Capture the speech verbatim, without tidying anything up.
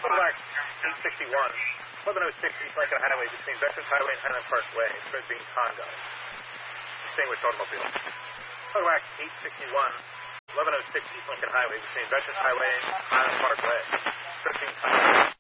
Black eight sixty-one, eleven oh six East Lincoln Highway between Veterans Highway and Highland Parkway, Brisbane, Congo. Distinguished automobile. Black eight sixty-one, eleven oh six East Lincoln Highway between Veterans Highway and Highland Parkway, Brisbane, Congo.